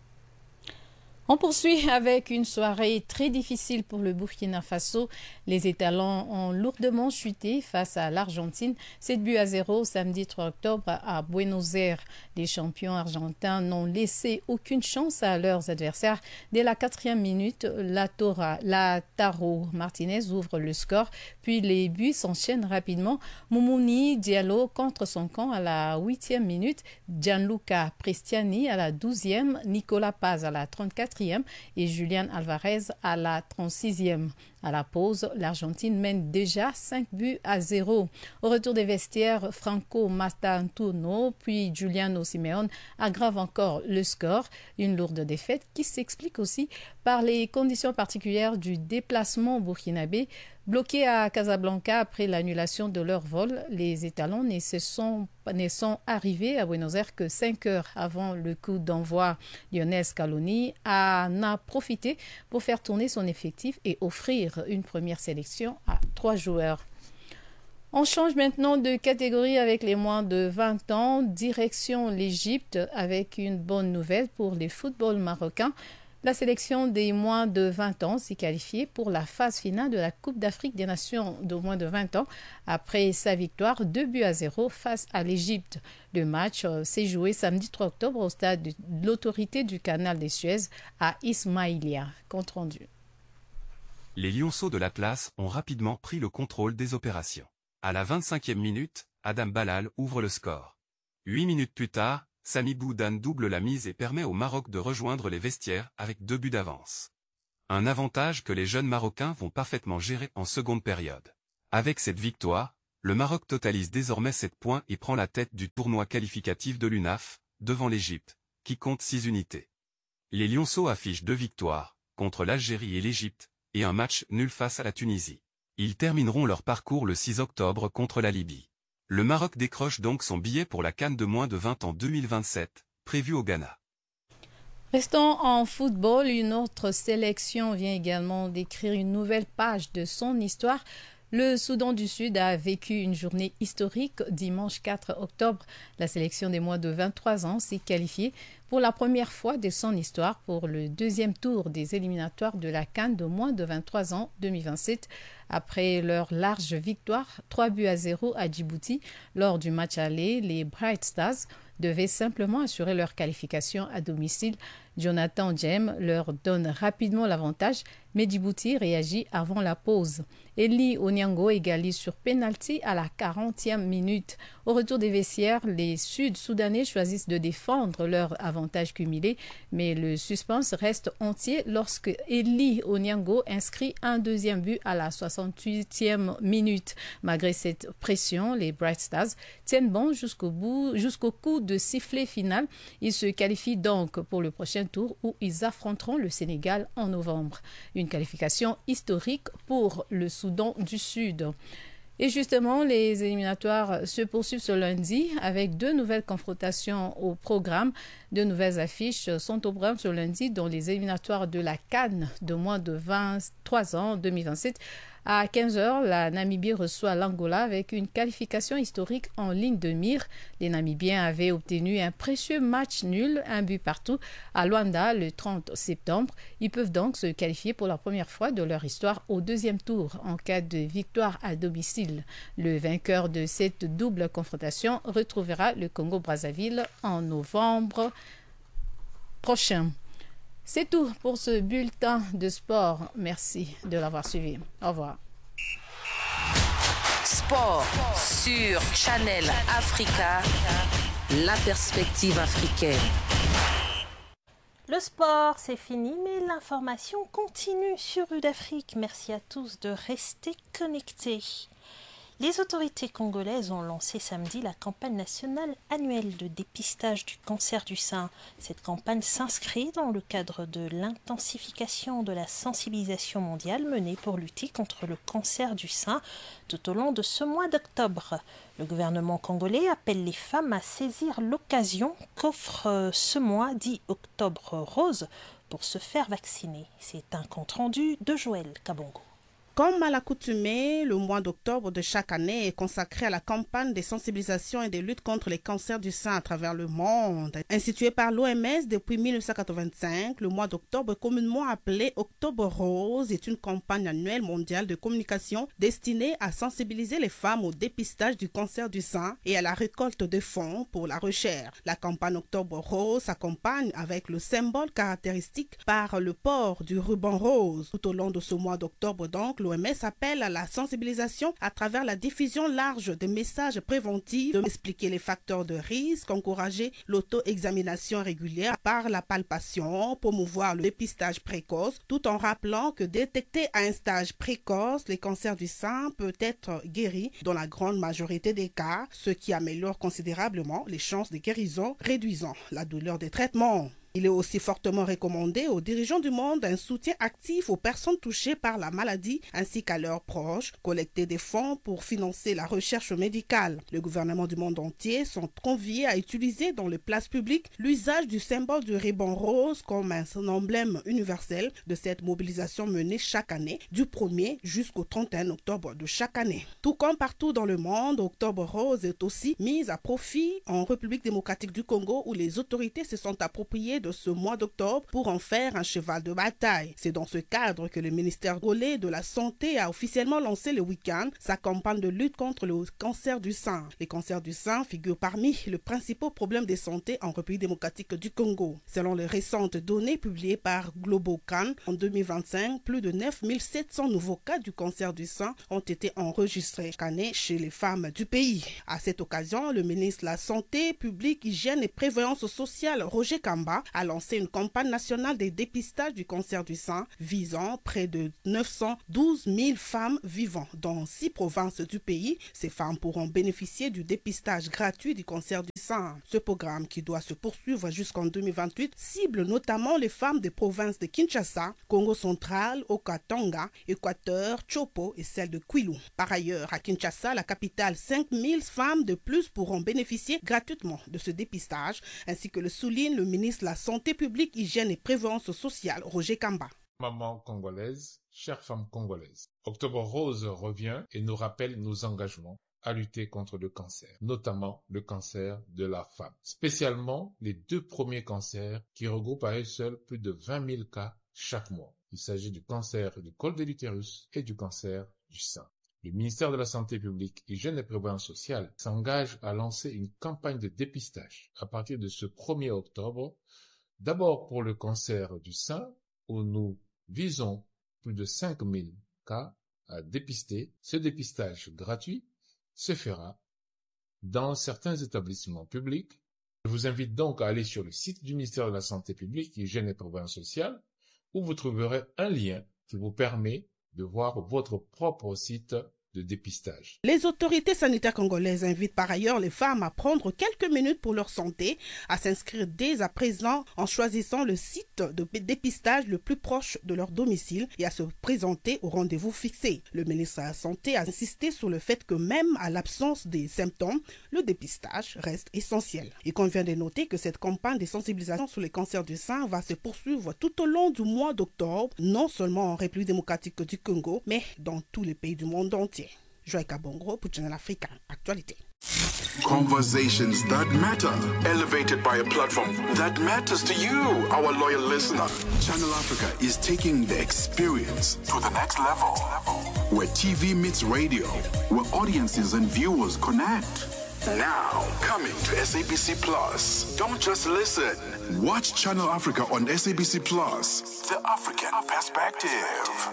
On poursuit avec une soirée très difficile pour le Burkina Faso. Les étalons ont lourdement chuté face à l'Argentine. 7-0 samedi 3 octobre à Buenos Aires. Les champions argentins n'ont laissé aucune chance à leurs adversaires. Dès la 4e minute, Lautaro Martinez ouvre le score. Puis les buts s'enchaînent rapidement. Moumouni Diallo contre son camp à la 8e minute. Gianluca Prestiani à la 12e. Nicolas Paz à la 34e. Et Julian Alvarez à la 36e. À la pause, l'Argentine mène déjà 5-0. Au retour des vestiaires, Franco Mastantuono puis Giuliano Simeone aggravent encore le score. Une lourde défaite qui s'explique aussi par les conditions particulières du déplacement burkinabé. Bloqués à Casablanca après l'annulation de leur vol, les étalons ne sont arrivés à Buenos Aires que 5 heures avant le coup d'envoi. Lionel Scaloni en a profité pour faire tourner son effectif et offrir une première sélection à 3 joueurs. On change maintenant de catégorie avec les moins de 20 ans. Direction l'Égypte avec une bonne nouvelle pour les footballs marocains. La sélection des moins de 20 ans s'est qualifiée pour la phase finale de la Coupe d'Afrique des Nations de moins de 20 ans après sa victoire 2-0 face à l'Égypte. Le match s'est joué samedi 3 octobre au stade de l'autorité du canal des Suez à Ismaïlia. Compte rendu. Les Lionceaux de l'Atlas ont rapidement pris le contrôle des opérations. À la 25e minute, Adam Ballal ouvre le score. 8 minutes plus tard, Sami Boudan double la mise et permet au Maroc de rejoindre les vestiaires avec 2 buts d'avance. Un avantage que les jeunes Marocains vont parfaitement gérer en seconde période. Avec cette victoire, le Maroc totalise désormais 7 points et prend la tête du tournoi qualificatif de l'UNAF, devant l'Égypte, qui compte 6 unités. Les Lionceaux affichent 2 victoires, contre l'Algérie et l'Égypte, et un match nul face à la Tunisie. Ils termineront leur parcours le 6 octobre contre la Libye. Le Maroc décroche donc son billet pour la CAN de moins de 20 en 2027, prévue au Ghana. Restons en football. Une autre sélection vient également d'écrire une nouvelle page de son histoire. Le Soudan du Sud a vécu une journée historique dimanche 4 octobre. La sélection des moins de 23 ans s'est qualifiée pour la première fois de son histoire pour le deuxième tour des éliminatoires de la CAN de moins de 23 ans 2027 après leur large victoire 3-0 à Djibouti lors du match aller. Les Bright Stars devaient simplement assurer leur qualification à domicile. Jonathan Djem leur donne rapidement l'avantage, mais Djibouti réagit avant la pause. Eli Onyango égalise sur pénalty à la 40e minute. Au retour des vestiaires, les Sud-Soudanais choisissent de défendre leur avantage cumulé, mais le suspense reste entier lorsque Eli Onyango inscrit un deuxième but à la 68e minute. Malgré cette pression, les Bright Stars tiennent bon jusqu'au coup de sifflet final. Ils se qualifient donc pour le prochain tour où ils affronteront le Sénégal en novembre. Une qualification historique pour le Soudan du Sud. Et justement, les éliminatoires se poursuivent ce lundi avec 2 nouvelles confrontations au programme. 2 nouvelles affiches sont au programme ce lundi dans les éliminatoires de la CAN de moins de 23 ans 2027. À 15h, la Namibie reçoit l'Angola avec une qualification historique en ligne de mire. Les Namibiens avaient obtenu un précieux match nul, 1 but partout, à Luanda le 30 septembre. Ils peuvent donc se qualifier pour la première fois de leur histoire au deuxième tour en cas de victoire à domicile. Le vainqueur de cette double confrontation retrouvera le Congo-Brazzaville en novembre prochain. C'est tout pour ce bulletin de sport. Merci de l'avoir suivi. Au revoir. Sport sur Channel Africa, la perspective africaine. Le sport, c'est fini, mais l'information continue sur Rue d'Afrique. Merci à tous de rester connectés. Les autorités congolaises ont lancé samedi la campagne nationale annuelle de dépistage du cancer du sein. Cette campagne s'inscrit dans le cadre de l'intensification de la sensibilisation mondiale menée pour lutter contre le cancer du sein tout au long de ce mois d'octobre. Le gouvernement congolais appelle les femmes à saisir l'occasion qu'offre ce mois dit Octobre Rose pour se faire vacciner. C'est un compte-rendu de Joël Kabongo. Comme à l'accoutumée, le mois d'octobre de chaque année est consacré à la campagne de sensibilisation et de lutte contre les cancers du sein à travers le monde. Institué par l'OMS depuis 1985, le mois d'octobre, communément appelé Octobre Rose, est une campagne annuelle mondiale de communication destinée à sensibiliser les femmes au dépistage du cancer du sein et à la récolte de fonds pour la recherche. La campagne Octobre Rose s'accompagne avec le symbole caractéristique par le port du ruban rose. Tout au long de ce mois d'octobre, donc, l'OMS appelle à la sensibilisation à travers la diffusion large de messages préventifs, d'expliquer les facteurs de risque, encourager l'auto-examination régulière par la palpation, promouvoir le dépistage précoce, tout en rappelant que détecté à un stage précoce, les cancers du sein peuvent être guéris dans la grande majorité des cas, ce qui améliore considérablement les chances de guérison, réduisant la douleur des traitements. Il est aussi fortement recommandé aux dirigeants du monde un soutien actif aux personnes touchées par la maladie ainsi qu'à leurs proches, collecter des fonds pour financer la recherche médicale. Les gouvernements du monde entier sont conviés à utiliser dans les places publiques l'usage du symbole du ruban rose comme un emblème universel de cette mobilisation menée chaque année du 1er jusqu'au 31 octobre de chaque année. Tout comme partout dans le monde, Octobre Rose est aussi mise à profit en République démocratique du Congo où les autorités se sont appropriées de ce mois d'octobre pour en faire un cheval de bataille. C'est dans ce cadre que le ministère congolais de la Santé a officiellement lancé le week-end sa campagne de lutte contre le cancer du sein. Les cancers du sein figurent parmi les principaux problèmes de santé en République démocratique du Congo. Selon les récentes données publiées par Globocan, en 2025, plus de 9700 nouveaux cas du cancer du sein ont été enregistrés chaque année chez les femmes du pays. À cette occasion, le ministre de la Santé publique, Hygiène et Prévoyance sociale, Roger Kamba, a lancé une campagne nationale de dépistage du cancer du sein visant près de 912 000 femmes vivant dans 6 provinces du pays. Ces femmes pourront bénéficier du dépistage gratuit du cancer du sein. Ce programme, qui doit se poursuivre jusqu'en 2028, cible notamment les femmes des provinces de Kinshasa, Congo central, Okatanga, Équateur, Chopo et celle de Kwilu. Par ailleurs, à Kinshasa, la capitale, 5 000 femmes de plus pourront bénéficier gratuitement de ce dépistage, ainsi que le souligne le ministre de la Santé publique, Hygiène et Prévoyance sociale, Roger Kamba. Maman congolaise, chère femme congolaise, Octobre Rose revient et nous rappelle nos engagements à lutter contre le cancer, notamment le cancer de la femme. Spécialement les 2 premiers cancers qui regroupent à eux seuls plus de 20 000 cas chaque mois. Il s'agit du cancer du col de l'utérus et du cancer du sein. Le ministère de la Santé publique, Hygiène et Prévoyance sociale s'engage à lancer une campagne de dépistage à partir de ce 1er octobre, d'abord pour le cancer du sein, où nous visons plus de 5 000 cas à dépister. Ce dépistage gratuit se fera dans certains établissements publics. Je vous invite donc à aller sur le site du ministère de la Santé publique, Hygiène et Prévoyance sociale, où vous trouverez un lien qui vous permet de voir votre propre site de dépistage. Les autorités sanitaires congolaises invitent par ailleurs les femmes à prendre quelques minutes pour leur santé, à s'inscrire dès à présent en choisissant le site de dépistage le plus proche de leur domicile et à se présenter au rendez-vous fixé. Le ministre de la Santé a insisté sur le fait que même à l'absence des symptômes, le dépistage reste essentiel. Il convient de noter que cette campagne de sensibilisation sur les cancers du sein va se poursuivre tout au long du mois d'octobre, non seulement en République démocratique du Congo, mais dans tous les pays du monde entier. Joël Kabongro pour Channel Africa Actualité. Conversations that matter, elevated by a platform that matters to you, our loyal listener. Channel Africa is taking the experience to the next level, where TV meets radio, where audiences and viewers connect. Now, coming to SABC Plus. Don't just listen. Watch Channel Africa on SABC Plus. The African Perspective.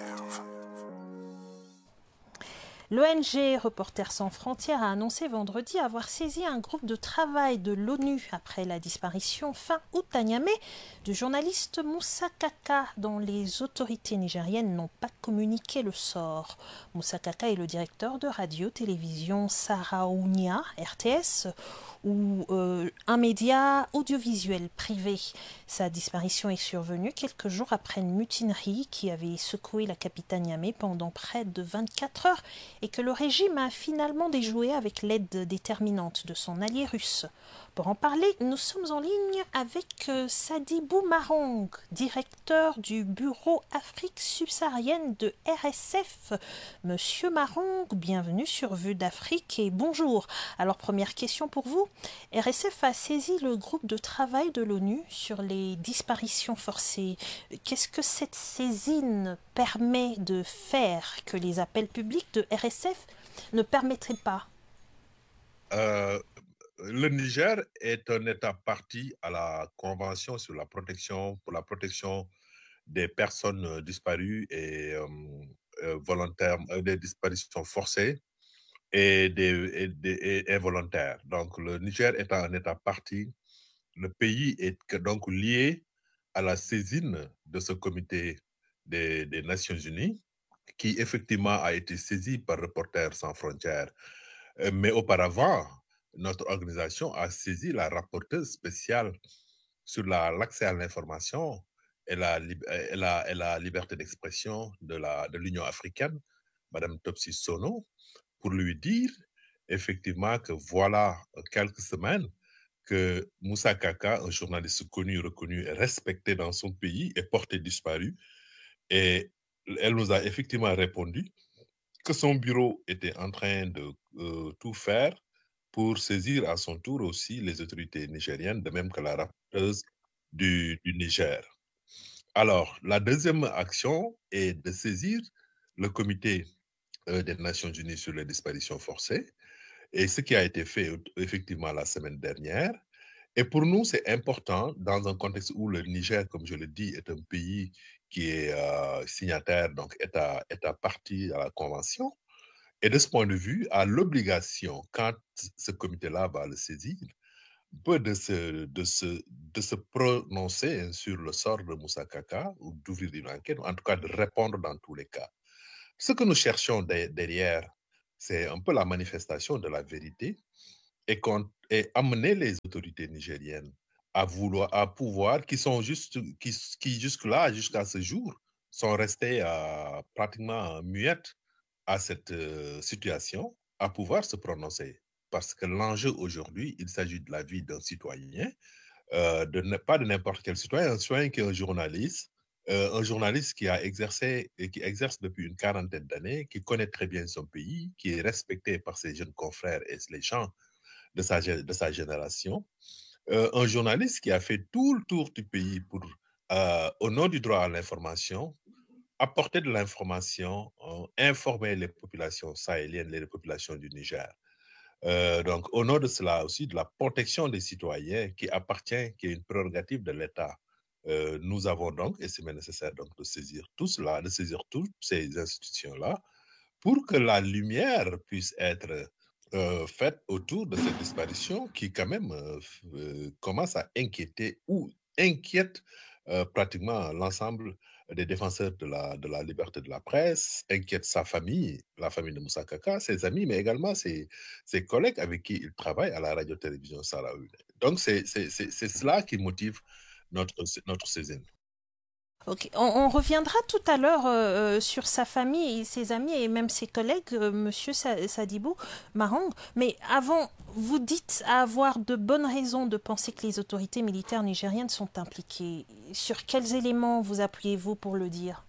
L'ONG Reporters sans frontières a annoncé vendredi avoir saisi un groupe de travail de l'ONU après la disparition fin août à Niamey du journaliste Moussa Kaka, dont les autorités nigériennes n'ont pas communiqué le sort. Moussa Kaka est le directeur de radio-télévision Saraounia, RTS, ou un média audiovisuel privé. Sa disparition est survenue quelques jours après une mutinerie qui avait secoué la capitale Niamey pendant près de 24 heures et que le régime a finalement déjoué avec l'aide déterminante de son allié russe. Pour en parler, nous sommes en ligne avec Sadibou Marong, directeur du bureau Afrique subsaharienne de RSF. Monsieur Marong, bienvenue sur Vue d'Afrique et bonjour. Alors première question pour vous, RSF a saisi le groupe de travail de l'ONU sur les disparitions forcées. Qu'est-ce que cette saisine permet de faire que les appels publics de RSF ne permettraient pas? Le Niger est un État parti à la Convention sur la protection, pour la protection des personnes disparues et volontaires, des disparitions forcées et involontaires. Donc le Niger étant un État parti, le pays est donc lié à la saisine de ce comité des Nations Unies, qui effectivement a été saisi par Reporters sans frontières. Mais auparavant, notre organisation a saisi la rapporteuse spéciale sur l'accès à l'information et la liberté d'expression de l'Union africaine, Madame Topsy Sono, pour lui dire effectivement que voilà quelques semaines que Moussa Kaka, un journaliste connu, reconnu et respecté dans son pays, est porté disparu. Et elle nous a effectivement répondu que son bureau était en train de tout faire pour saisir à son tour aussi les autorités nigériennes, de même que la rapporteuse du Niger. Alors, la deuxième action est de saisir le comité des Nations Unies sur les disparitions forcées, et ce qui a été fait effectivement la semaine dernière. Et pour nous, c'est important dans un contexte où le Niger, comme je le dis, est un pays qui est signataire, donc État partie à la Convention. Et de ce point de vue, a l'obligation, quand ce comité-là va le saisir, de se prononcer sur le sort de Moussa Kaka, ou d'ouvrir une enquête, ou en tout cas de répondre dans tous les cas. Ce que nous cherchons derrière, c'est un peu la manifestation de la vérité et amener les autorités nigériennes à pouvoir, qui jusque-là, jusqu'à ce jour, sont restés pratiquement muettes à cette situation, à pouvoir se prononcer. Parce que l'enjeu aujourd'hui, il s'agit de la vie d'un citoyen, pas de n'importe quel citoyen, un citoyen qui est un journaliste, un journaliste qui a exercé et qui exerce depuis une quarantaine d'années, qui connaît très bien son pays, qui est respecté par ses jeunes confrères et les gens de sa génération. Un journaliste qui a fait tout le tour du pays pour, au nom du droit à l'information, apporter de l'information, informer les populations sahéliennes, les populations du Niger. Donc, au nom de cela aussi, de la protection des citoyens qui est une prérogative de l'État. Nous avons donc, et c'est nécessaire donc de saisir tout cela, de saisir toutes ces institutions-là, pour que la lumière puisse être faite autour de cette disparition qui quand même commence à inquiéter ou inquiète pratiquement l'ensemble des défenseurs de la liberté de la presse, inquiète sa famille, la famille de Moussa Kaka, ses amis, mais également ses collègues avec qui il travaille à la radio-télévision sahraoui. Donc, c'est cela qui motive notre saisine. Okay. On reviendra tout à l'heure sur sa famille et ses amis et même ses collègues, Monsieur Sadibou Marang. Mais avant, vous dites avoir de bonnes raisons de penser que les autorités militaires nigériennes sont impliquées. Sur quels éléments vous appuyez-vous pour le dire?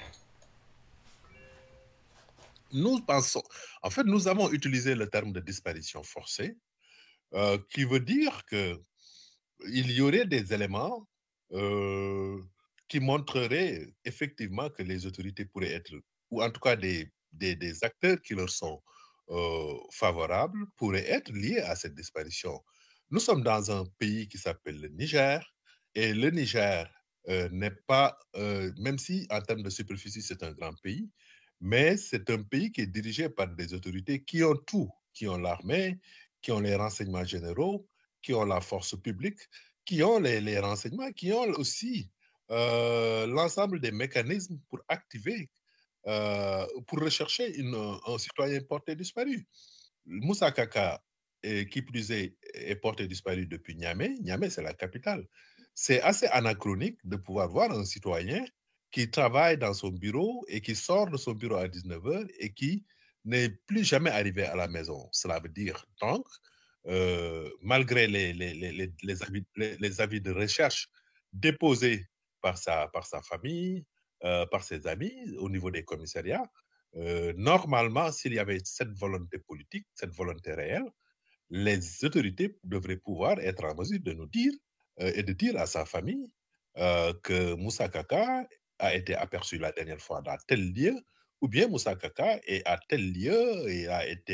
Nous pensons, en fait, nous avons utilisé le terme de disparition forcée, qui veut dire qu'il y aurait des éléments qui montrerait effectivement que les autorités pourraient être, ou en tout cas des acteurs qui leur sont favorables, pourraient être liés à cette disparition. Nous sommes dans un pays qui s'appelle le Niger, et le Niger n'est pas, même si en termes de superficie c'est un grand pays, mais c'est un pays qui est dirigé par des autorités qui ont tout, qui ont l'armée, qui ont les renseignements généraux, qui ont la force publique, qui ont les renseignements, qui ont aussi l'ensemble des mécanismes pour activer, pour rechercher un citoyen porté disparu. Moussa Kaka, qui plus est porté disparu depuis Niamey. Niamey, c'est la capitale. C'est assez anachronique de pouvoir voir un citoyen qui travaille dans son bureau et qui sort de son bureau à 19h et qui n'est plus jamais arrivé à la maison. Cela veut dire donc, malgré les avis de recherche déposés par sa famille, par ses amis au niveau des commissariats. Normalement, s'il y avait cette volonté politique, cette volonté réelle, les autorités devraient pouvoir être en mesure de nous dire et de dire à sa famille que Moussa Kaka a été aperçu la dernière fois dans tel lieu, ou bien Moussa Kaka est à tel lieu et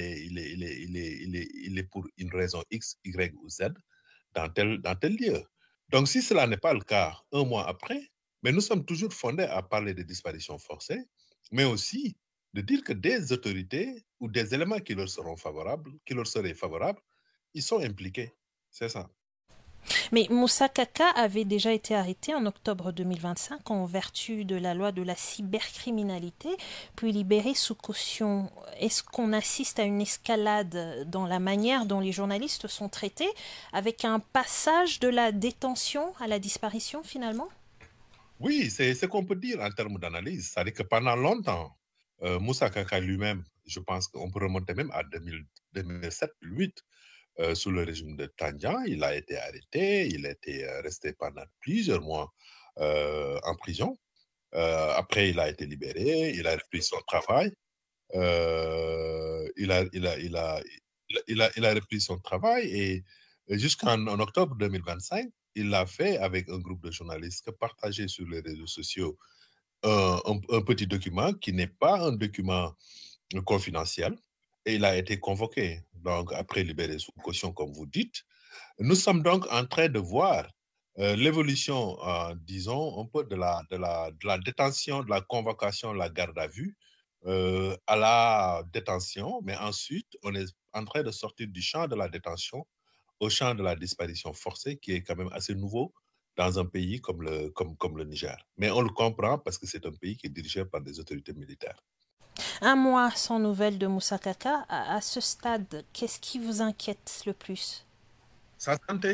il est pour une raison X, Y ou Z dans tel lieu. Donc, si cela n'est pas le cas un mois après, mais nous sommes toujours fondés à parler de disparition forcée, mais aussi de dire que des autorités ou des éléments qui leur seraient favorables, ils sont impliqués. C'est ça. Mais Moussa Kaka avait déjà été arrêté en octobre 2025 en vertu de la loi de la cybercriminalité, puis libéré sous caution. Est-ce qu'on assiste à une escalade dans la manière dont les journalistes sont traités, avec un passage de la détention à la disparition finalement? Oui, c'est ce qu'on peut dire en termes d'analyse. C'est-à-dire que pendant longtemps, Moussa Kaka lui-même, je pense qu'on peut remonter même à 2007-2008, sous le régime de Tandian, il a été arrêté, il a été resté pendant plusieurs mois en prison. Après, il a été libéré, il a repris son travail. Il a repris son travail et jusqu'en octobre 2025, il l'a fait avec un groupe de journalistes partagé sur les réseaux sociaux un petit document qui n'est pas un document confidentiel. Et il a été convoqué, donc après libéré sous caution, comme vous dites. Nous sommes donc en train de voir l'évolution, disons, un peu de la détention, de la convocation, la garde à vue, à la détention, mais ensuite, on est en train de sortir du champ de la détention au champ de la disparition forcée, qui est quand même assez nouveau dans un pays comme le Niger. Mais on le comprend parce que c'est un pays qui est dirigé par des autorités militaires. Un mois sans nouvelles de Moussa Kaka, à ce stade, qu'est-ce qui vous inquiète le plus? Sa santé.